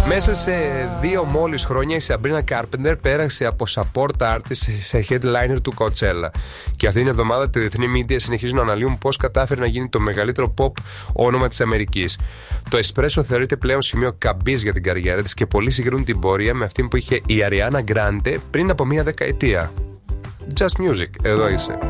Μέσα σε 2 μόλις χρόνια η Sabrina Carpenter πέρασε από support artist σε headliner του Coachella. Και αυτή την εβδομάδα τα διεθνή media συνεχίζουν να αναλύουν πώς κατάφερε να γίνει το μεγαλύτερο pop όνομα της Αμερικής. Το Espresso θεωρείται πλέον σημείο καμπής για την καριέρα της και πολλοί συγκρίνουν την πορεία με αυτή που είχε η Ariana Grande πριν από 1 δεκαετία. Just Music, εδώ είσαι.